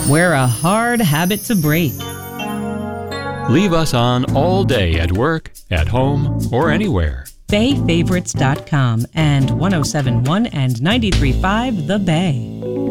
We're a hard habit to break. Leave us on all day at work, at home, or anywhere. BayFavorites.com and 1071 and 93.5 The Bay.